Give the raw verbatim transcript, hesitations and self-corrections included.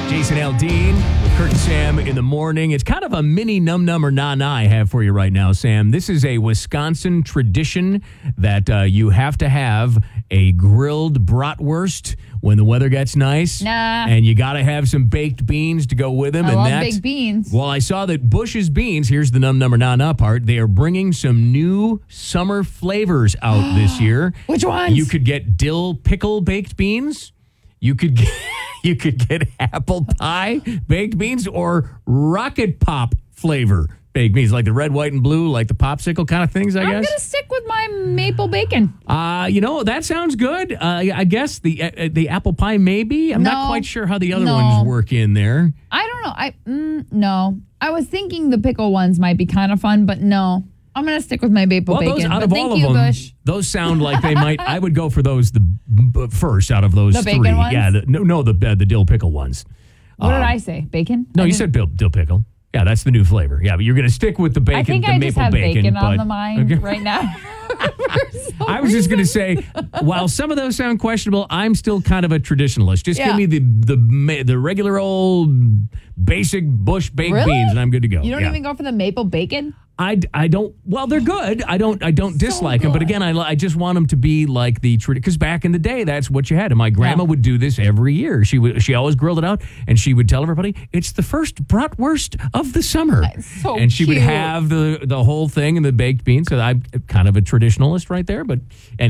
Jason Aldean with Kurt and Sam in the morning. It's kind of a mini num num or na na I have for you right now, Sam. This is a Wisconsin tradition that uh, you have to have a grilled bratwurst when the weather gets nice. Nah. And you got to have some baked beans to go with them. I and love that's, baked beans. Well, I saw that Bush's Beans, here's the num num or na na part, they are bringing some new summer flavors out this year. Which ones? You could get dill pickle baked beans. You could get... You could get apple pie baked beans or rocket pop flavor baked beans, like the red, white, and blue, like the popsicle kind of things, I I'm guess. going to stick with my maple bacon. Uh, you know, that sounds good. Uh, I guess the uh, the apple pie, maybe. I'm No. not quite sure how the other No. ones work in there. I don't know. I mm, No. I was thinking the pickle ones might be kind of fun, but no. I'm going to stick with my maple Well, bacon. those, out but of thank all you, of them, Bush. those sound like they might. I would go for those the b- first out of those The three. bacon ones? Yeah, the, no, no, the uh, the dill pickle ones. What did Um, I say? Bacon? No, I you didn't- said dill, dill pickle. Yeah, that's the new flavor. Yeah, but you're going to stick with the bacon, I think the I maple just have bacon. bacon, but, on the mind Okay. right now. For some I was just going to reason. say, while some of those sound questionable, I'm still kind of a traditionalist. Just Yeah. give me the the ma- the regular old basic Bush baked Really? beans, and I'm good to go. You don't Yeah. even go for the maple bacon? I, I don't. Well, they're good. I don't I don't dislike them, but good. again, I, li- I just want them to be like the because back in the day, that's what you had. And my grandma Yeah. would do this every year. She would she always grilled it out, and she would tell everybody it's the first bratwurst of the summer, so and she would cute. have the the whole thing and the baked beans. So I'm kind of a traditionalist right there, but anyway.